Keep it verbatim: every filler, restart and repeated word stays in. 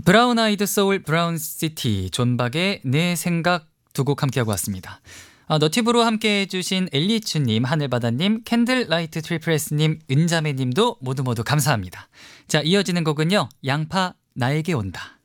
브라운 아이드 소울 브라운 시티 존박의 내 생각 두 곡 함께하고 왔습니다. 아, 너튜브로 함께 해주신 엘리추님, 하늘바다님, 캔들라이트 트리플스님, 은자매님도 모두 모두 감사합니다. 자, 이어지는 곡은요, 양파 나에게 온다.